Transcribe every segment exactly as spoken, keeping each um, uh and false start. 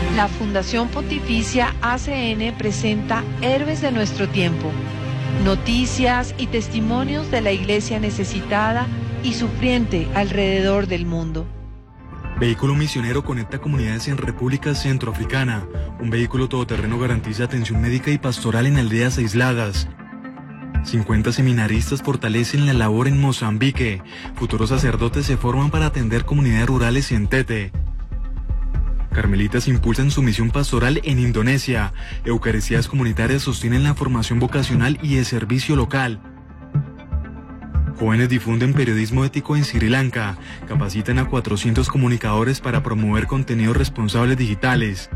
La Fundación Pontificia A C N presenta Héroes de nuestro tiempo, noticias y testimonios de la iglesia necesitada y sufriente alrededor del mundo. Vehículo misionero conecta comunidades en República Centroafricana. Un vehículo todoterreno garantiza atención médica y pastoral en aldeas aisladas. cincuenta seminaristas fortalecen la labor en Mozambique. Futuros sacerdotes se forman para atender comunidades rurales en Tete. Carmelitas impulsan su misión pastoral en Indonesia. Eucaristías comunitarias sostienen la formación vocacional y el servicio local. Jóvenes difunden periodismo ético en Sri Lanka. Capacitan a cuatrocientos comunicadores para promover contenidos responsables digitales.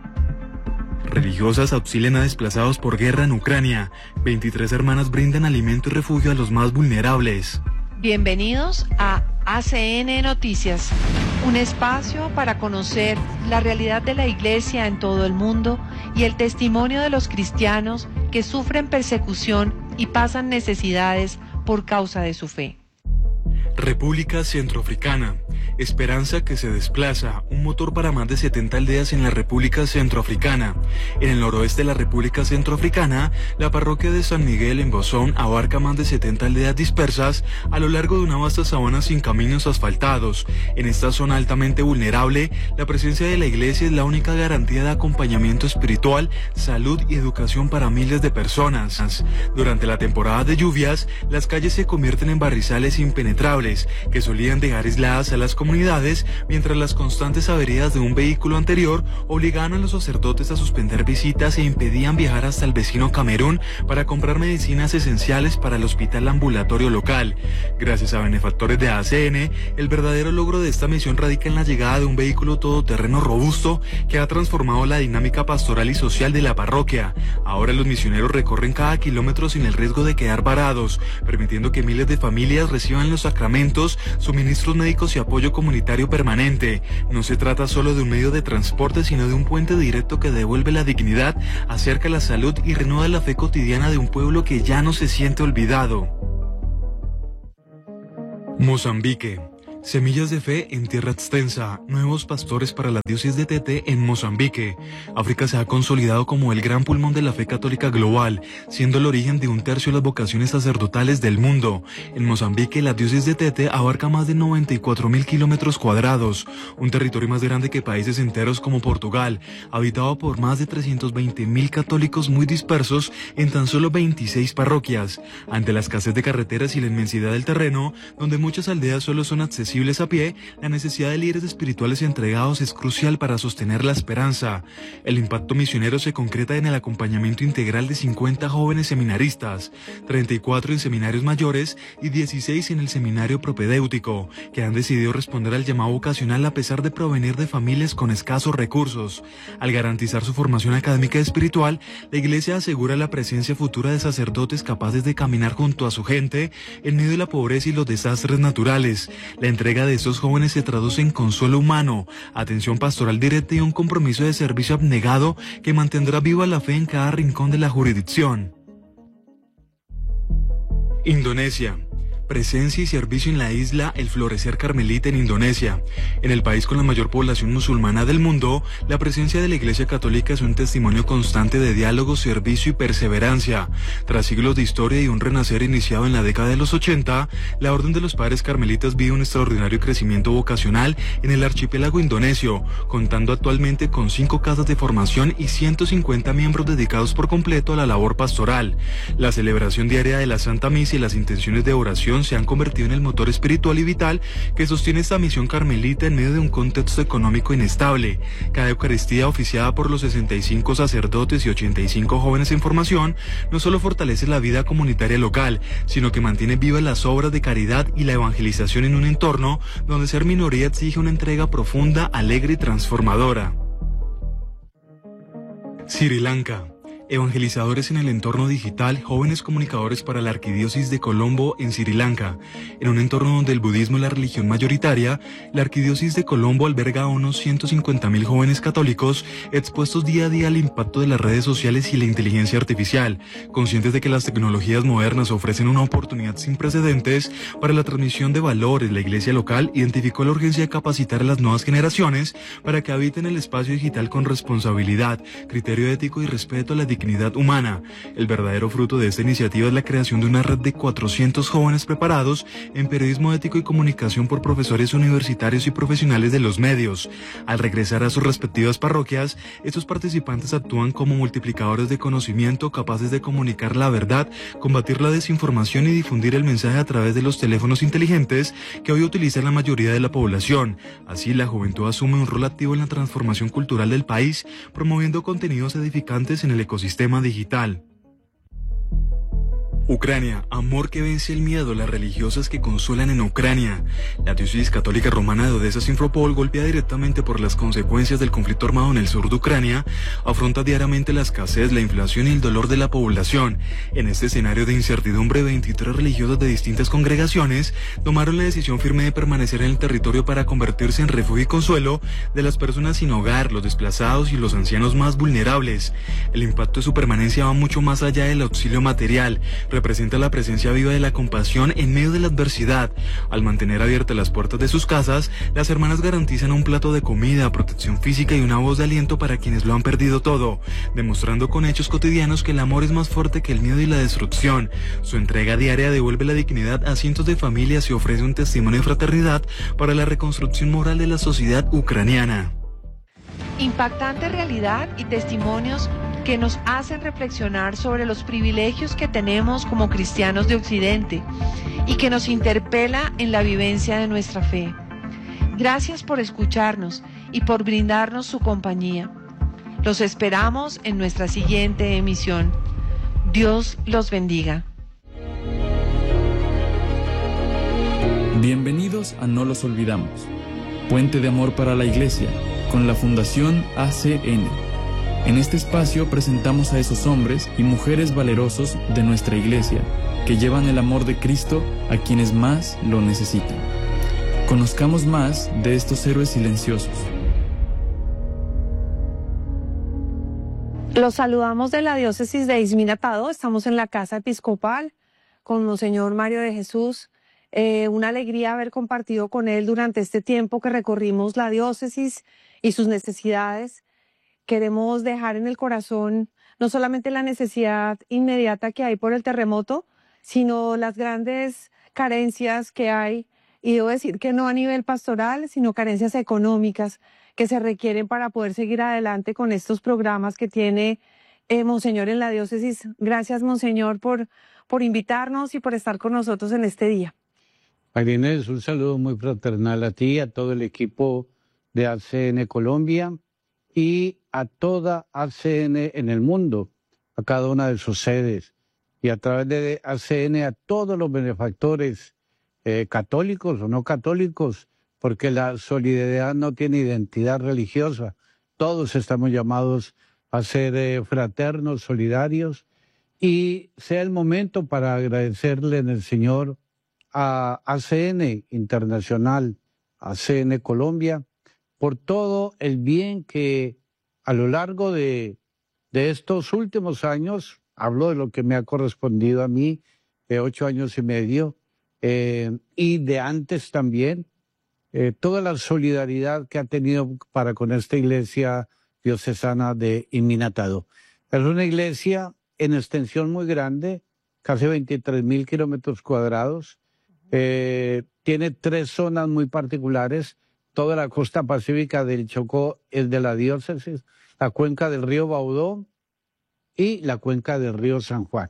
Religiosas auxilian a desplazados por guerra en Ucrania. veintitrés hermanas brindan alimento y refugio a los más vulnerables. Bienvenidos a A C N Noticias, un espacio para conocer la realidad de la iglesia en todo el mundo y el testimonio de los cristianos que sufren persecución y pasan necesidades por causa de su fe. República Centroafricana. Esperanza que se desplaza, un motor para más de setenta aldeas en la República Centroafricana. En el noroeste de la República Centroafricana, la parroquia de San Miguel en Bosón abarca más de setenta aldeas dispersas a lo largo de una vasta sabana sin caminos asfaltados. En esta zona altamente vulnerable, la presencia de la iglesia es la única garantía de acompañamiento espiritual, salud y educación para miles de personas. Durante la temporada de lluvias, las calles se convierten en barrizales impenetrables, que solían dejar aisladas a las comunidades, mientras las constantes averías de un vehículo anterior obligaban a los sacerdotes a suspender visitas e impedían viajar hasta el vecino Camerún para comprar medicinas esenciales para el hospital ambulatorio local. Gracias a benefactores de A C N, el verdadero logro de esta misión radica en la llegada de un vehículo todoterreno robusto que ha transformado la dinámica pastoral y social de la parroquia. Ahora los misioneros recorren cada kilómetro sin el riesgo de quedar varados, permitiendo que miles de familias reciban los sacramentos, suministros médicos y apoyo comunitario permanente. No se trata solo de un medio de transporte, sino de un puente directo que devuelve la dignidad, acerca la salud y renueva la fe cotidiana de un pueblo que ya no se siente olvidado. Mozambique. Semillas de fe en tierra extensa, nuevos pastores para la diócesis de Tete en Mozambique. África se ha consolidado como el gran pulmón de la fe católica global, siendo el origen de un tercio de las vocaciones sacerdotales del mundo. En Mozambique, la diócesis de Tete abarca más de noventa y cuatro mil kilómetros cuadrados, un territorio más grande que países enteros como Portugal, habitado por más de trescientos veinte mil católicos muy dispersos en tan solo veintiséis parroquias. Ante la escasez de carreteras y la inmensidad del terreno, donde muchas aldeas solo son accesibles a pie, la necesidad de líderes espirituales entregados es crucial para sostener la esperanza. El impacto misionero se concreta en el acompañamiento integral de cincuenta jóvenes seminaristas, treinta y cuatro en seminarios mayores y dieciséis en el seminario propedéutico, que han decidido responder al llamado vocacional a pesar de provenir de familias con escasos recursos. Al garantizar su formación académica y espiritual, la Iglesia asegura la presencia futura de sacerdotes capaces de caminar junto a su gente en medio de la pobreza y los desastres naturales. La La entrega de estos jóvenes se traduce en consuelo humano, atención pastoral directa y un compromiso de servicio abnegado que mantendrá viva la fe en cada rincón de la jurisdicción. Indonesia. Presencia y servicio en la isla El Florecer Carmelita en Indonesia. En el país con la mayor población musulmana del mundo, la presencia de la Iglesia Católica es un testimonio constante de diálogo, servicio y perseverancia. Tras siglos de historia y un renacer iniciado en la década de los ochenta, la Orden de los Padres Carmelitas vive un extraordinario crecimiento vocacional en el archipiélago indonesio, contando actualmente con cinco casas de formación y ciento cincuenta miembros dedicados por completo a la labor pastoral. La celebración diaria de la Santa Misa y las intenciones de oración se han convertido en el motor espiritual y vital que sostiene esta misión carmelita en medio de un contexto económico inestable. Cada Eucaristía, oficiada por los sesenta y cinco sacerdotes y ochenta y cinco jóvenes en formación, no solo fortalece la vida comunitaria local, sino que mantiene vivas las obras de caridad y la evangelización en un entorno donde ser minoría exige una entrega profunda, alegre y transformadora. Sri Lanka. Evangelizadores en el entorno digital, jóvenes comunicadores para la Arquidiócesis de Colombo en Sri Lanka. En un entorno donde el budismo es la religión mayoritaria, la Arquidiócesis de Colombo alberga a unos ciento cincuenta mil jóvenes católicos expuestos día a día al impacto de las redes sociales y la inteligencia artificial, conscientes de que las tecnologías modernas ofrecen una oportunidad sin precedentes para la transmisión de valores. La Iglesia local identificó la urgencia de capacitar a las nuevas generaciones para que habiten el espacio digital con responsabilidad, criterio ético y respeto a la dignidad humana. El verdadero fruto de esta iniciativa es la creación de una red de cuatrocientos jóvenes preparados en periodismo ético y comunicación por profesores universitarios y profesionales de los medios. Al regresar a sus respectivas parroquias, estos participantes actúan como multiplicadores de conocimiento, capaces de comunicar la verdad, combatir la desinformación y difundir el mensaje a través de los teléfonos inteligentes que hoy utiliza la mayoría de la población. Así, la juventud asume un rol activo en la transformación cultural del país, promoviendo contenidos edificantes en el ecosistema digital. Ucrania, amor que vence el miedo, las religiosas que consuelan en Ucrania. La diócesis católica romana de Odessa Simferopol, golpeada directamente por las consecuencias del conflicto armado en el sur de Ucrania, afronta diariamente la escasez, la inflación y el dolor de la población. En este escenario de incertidumbre, veintitrés religiosas de distintas congregaciones tomaron la decisión firme de permanecer en el territorio para convertirse en refugio y consuelo de las personas sin hogar, los desplazados y los ancianos más vulnerables. El impacto de su permanencia va mucho más allá del auxilio material. Representa la presencia viva de la compasión en medio de la adversidad. Al mantener abiertas las puertas de sus casas, las hermanas garantizan un plato de comida, protección física y una voz de aliento para quienes lo han perdido todo, demostrando con hechos cotidianos que el amor es más fuerte que el miedo y la destrucción. Su entrega diaria devuelve la dignidad a cientos de familias y ofrece un testimonio de fraternidad para la reconstrucción moral de la sociedad ucraniana. Impactante realidad y testimonios que nos hacen reflexionar sobre los privilegios que tenemos como cristianos de Occidente y que nos interpela en la vivencia de nuestra fe. Gracias por escucharnos y por brindarnos su compañía. Los esperamos en nuestra siguiente emisión. Dios los bendiga. Bienvenidos a No los olvidamos, puente de amor para la Iglesia, con la Fundación A C N. En este espacio presentamos a esos hombres y mujeres valerosos de nuestra Iglesia que llevan el amor de Cristo a quienes más lo necesitan. Conozcamos más de estos héroes silenciosos. Los saludamos de la diócesis de Izmir-Atado. Estamos en la casa episcopal con Monseñor Mario de Jesús. Eh, una alegría haber compartido con él durante este tiempo que recorrimos la diócesis y sus necesidades. Queremos dejar en el corazón no solamente la necesidad inmediata que hay por el terremoto, sino las grandes carencias que hay, y debo decir que no a nivel pastoral, sino carencias económicas que se requieren para poder seguir adelante con estos programas que tiene eh, Monseñor en la diócesis. Gracias, Monseñor, por, por invitarnos y por estar con nosotros en este día. María Inés, un saludo muy fraternal a ti, a todo el equipo de A C N Colombia y a toda A C N en el mundo, a cada una de sus sedes, y a través de A C N a todos los benefactores eh, católicos o no católicos, porque la solidaridad no tiene identidad religiosa. Todos estamos llamados a ser eh, fraternos, solidarios, y sea el momento para agradecerle en el Señor a A C N Internacional, A C N Colombia, por todo el bien que a lo largo de, de estos últimos años, hablo de lo que me ha correspondido a mí, de ocho años y medio, eh, y de antes también, eh, toda la solidaridad que ha tenido para con esta iglesia diocesana de Izmir-Atado. Es una iglesia en extensión muy grande, casi veintitrés mil kilómetros cuadrados, eh, tiene tres zonas muy particulares. Toda la costa pacífica del Chocó es de la diócesis, la cuenca del río Baudó y la cuenca del río San Juan.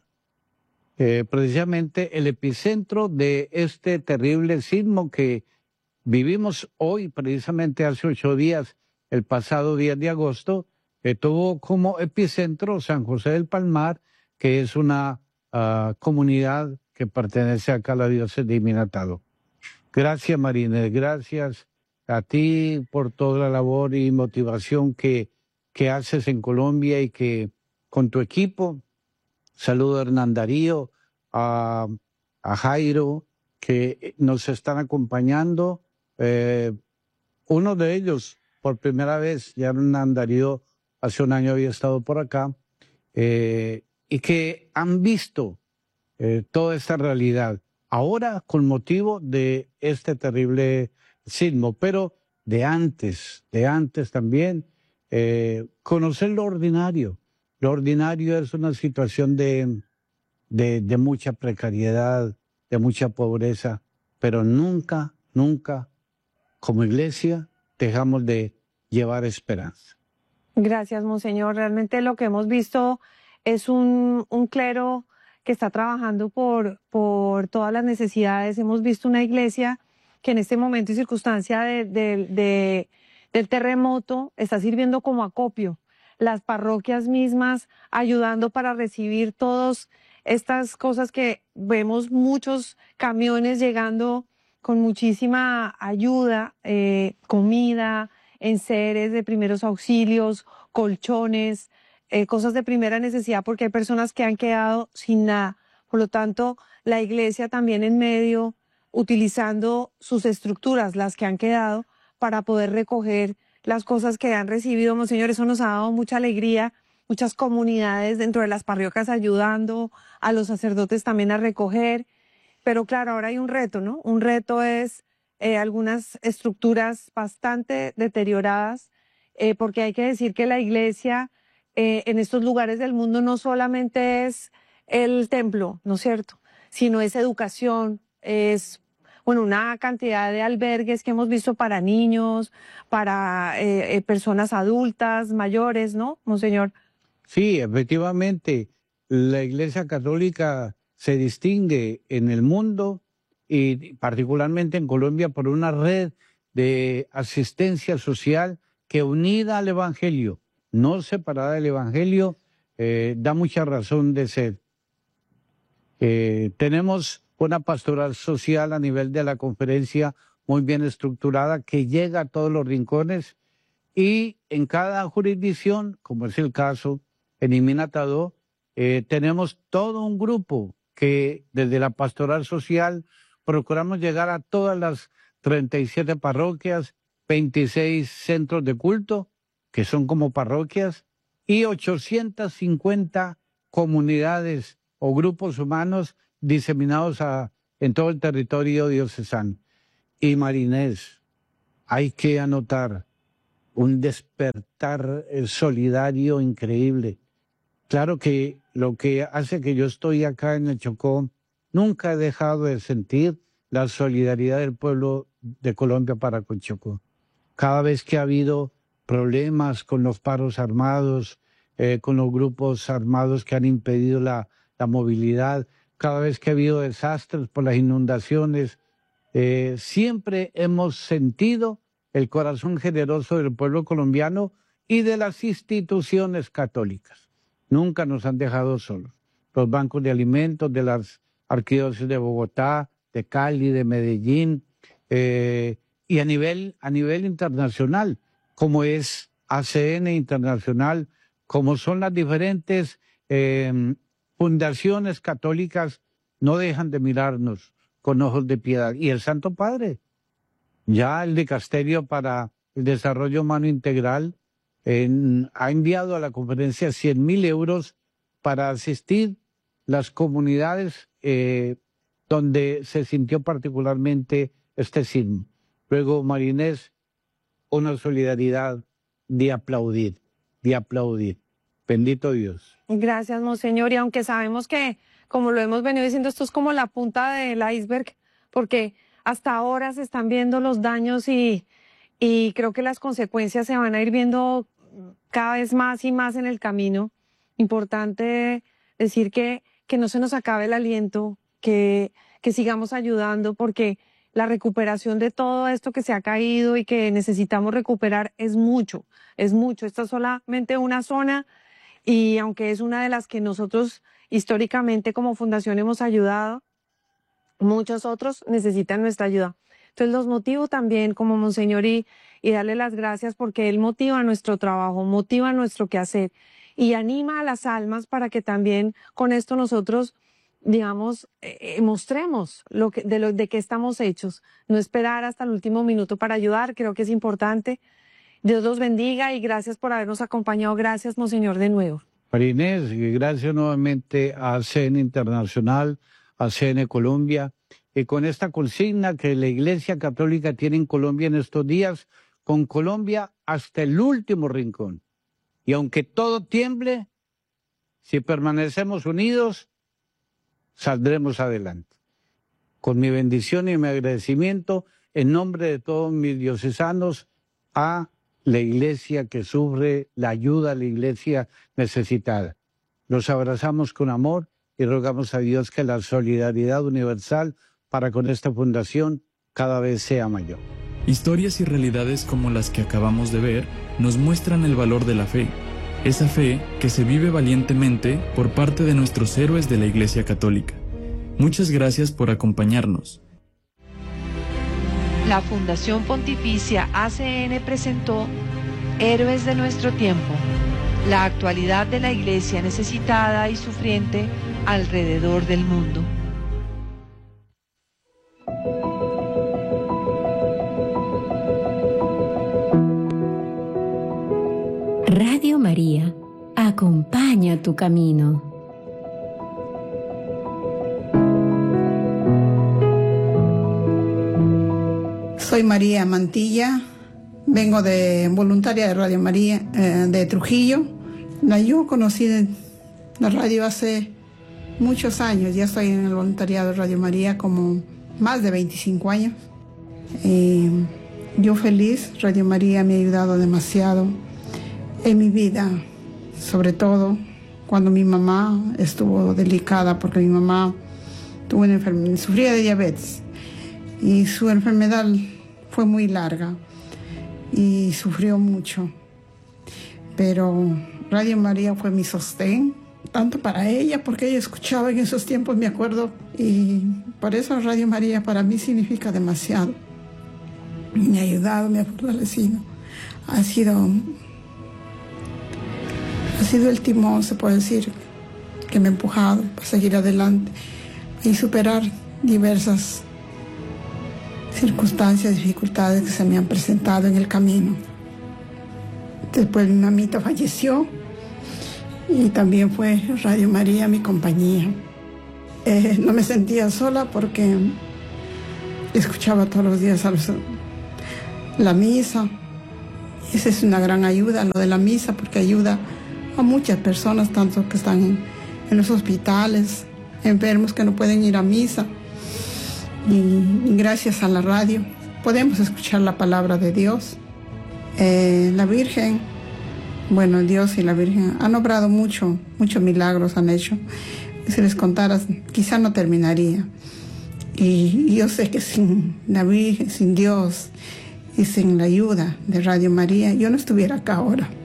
Eh, precisamente el epicentro de este terrible sismo que vivimos hoy, precisamente hace ocho días, el pasado diez de agosto, eh, tuvo como epicentro San José del Palmar, que es una uh, comunidad que pertenece acá a la diócesis de Izmir-Atado. Gracias, Marínez, gracias a ti por toda la labor y motivación que, que haces en Colombia y que con tu equipo. Saludo a Hernán Darío, a, a Jairo, que nos están acompañando. Eh, uno de ellos, por primera vez, ya Hernán Darío hace un año había estado por acá, eh, y que han visto eh, toda esta realidad. Ahora con motivo de este terrible sismo, pero de antes, de antes también, eh, conocer lo ordinario. Lo ordinario es una situación de, de, de mucha precariedad, de mucha pobreza, pero nunca, nunca, como iglesia, dejamos de llevar esperanza. Gracias, Monseñor. Realmente lo que hemos visto es un, un clero que está trabajando por, por todas las necesidades. Hemos visto una iglesia que en este momento y circunstancia de, de, de, del terremoto está sirviendo como acopio. Las parroquias mismas ayudando para recibir todas estas cosas que vemos, muchos camiones llegando con muchísima ayuda, eh, comida, enseres de primeros auxilios, colchones, eh, cosas de primera necesidad, porque hay personas que han quedado sin nada. Por lo tanto, la iglesia también en medio, utilizando sus estructuras, las que han quedado, para poder recoger las cosas que han recibido. Monseñor, eso nos ha dado mucha alegría, muchas comunidades dentro de las parroquias ayudando, a los sacerdotes también a recoger. Pero claro, ahora hay un reto, ¿no? Un reto es eh, algunas estructuras bastante deterioradas, eh, porque hay que decir que la iglesia eh, en estos lugares del mundo no solamente es el templo, ¿no es cierto? Sino es educación, es bueno, una cantidad de albergues que hemos visto para niños, para eh, eh, personas adultas, mayores, ¿no, Monseñor? Sí, efectivamente, la Iglesia Católica se distingue en el mundo y particularmente en Colombia por una red de asistencia social que, unida al Evangelio, no separada del Evangelio, eh, da mucha razón de ser. Eh, tenemos una pastoral social a nivel de la conferencia muy bien estructurada que llega a todos los rincones, y en cada jurisdicción, como es el caso en Iminatadó, eh, tenemos todo un grupo que desde la pastoral social procuramos llegar a todas las treinta y siete parroquias, veintiséis centros de culto, que son como parroquias, y ochocientas cincuenta comunidades o grupos humanos diseminados a, en todo el territorio diocesano. Y Marinés, hay que anotar un despertar solidario increíble. Claro que lo que hace que yo estoy acá en el Chocó, nunca he dejado de sentir la solidaridad del pueblo de Colombia para con Chocó. Cada vez que ha habido problemas con los paros armados, eh, con los grupos armados que han impedido la, la movilidad, cada vez que ha habido desastres por las inundaciones, eh, siempre hemos sentido el corazón generoso del pueblo colombiano y de las instituciones católicas. Nunca nos han dejado solos. Los bancos de alimentos de las arquidiócesis de Bogotá, de Cali, de Medellín, eh, y a nivel, a nivel internacional, como es A C N Internacional, como son las diferentes eh, fundaciones católicas, no dejan de mirarnos con ojos de piedad. Y el Santo Padre, ya el Dicasterio para el Desarrollo Humano Integral, en, ha enviado a la conferencia cien mil euros para asistir las comunidades eh, donde se sintió particularmente este sismo. Luego, Marinés, una solidaridad de aplaudir, de aplaudir. Bendito Dios. Gracias, Monseñor. Y aunque sabemos que, como lo hemos venido diciendo, esto es como la punta del iceberg, porque hasta ahora se están viendo los daños y, y creo que las consecuencias se van a ir viendo cada vez más y más en el camino. Importante decir que, que no se nos acabe el aliento, que, que sigamos ayudando, porque la recuperación de todo esto que se ha caído y que necesitamos recuperar es mucho, es mucho. Esta es solamente una zona, y aunque es una de las que nosotros históricamente como fundación hemos ayudado, muchos otros necesitan nuestra ayuda. Entonces los motivo también como Monseñor y, y darle las gracias porque Él motiva nuestro trabajo, motiva nuestro quehacer. y anima a las almas para que también con esto nosotros, digamos, eh, mostremos lo que, de, lo, de qué estamos hechos. No esperar hasta el último minuto para ayudar, creo que es importante. Dios los bendiga y gracias por habernos acompañado. Gracias, Monseñor, de nuevo. María Inés, y gracias nuevamente a A C N Internacional, a A C N Colombia, y con esta consigna que la Iglesia Católica tiene en Colombia en estos días, con Colombia hasta el último rincón. Y aunque todo tiemble, si permanecemos unidos, saldremos adelante. Con mi bendición y mi agradecimiento, en nombre de todos mis diocesanos, a la Iglesia que sufre, la ayuda a la Iglesia necesitada. Los abrazamos con amor y rogamos a Dios que la solidaridad universal para con esta fundación cada vez sea mayor. Historias y realidades como las que acabamos de ver nos muestran el valor de la fe, esa fe que se vive valientemente por parte de nuestros héroes de la Iglesia Católica. Muchas gracias por acompañarnos. La Fundación Pontificia A C N presentó Héroes de nuestro tiempo, la actualidad de la Iglesia necesitada y sufriente alrededor del mundo. Radio María, acompaña tu camino. Soy María Mantilla, vengo de voluntaria de Radio María eh, de Trujillo. Yo conocí la radio hace muchos años, ya estoy en el voluntariado de Radio María como más de veinticinco años. Eh, yo feliz, Radio María me ha ayudado demasiado en mi vida, sobre todo cuando mi mamá estuvo delicada, porque mi mamá tuvo una enfermedad, sufría de diabetes y su enfermedad fue muy larga y sufrió mucho. Pero Radio María fue mi sostén, tanto para ella, porque ella escuchaba en esos tiempos, me acuerdo, y por eso Radio María para mí significa demasiado. Me ha ayudado, me ha fortalecido. Ha sido, ha sido el timón, se puede decir, que me ha empujado para seguir adelante y superar diversas circunstancias, dificultades que se me han presentado en el camino. Después mi mamita falleció y también fue Radio María mi compañía. Eh, no me sentía sola porque escuchaba todos los días a los, la misa. Esa es una gran ayuda, lo de la misa, porque ayuda a muchas personas, tanto que están en, en los hospitales, enfermos que no pueden ir a misa. Y gracias a la radio podemos escuchar la palabra de Dios. Eh, la Virgen, bueno, Dios y la Virgen han obrado mucho, muchos milagros han hecho. Si les contara, quizá no terminaría. Y yo sé que sin la Virgen, sin Dios y sin la ayuda de Radio María, yo no estuviera acá ahora.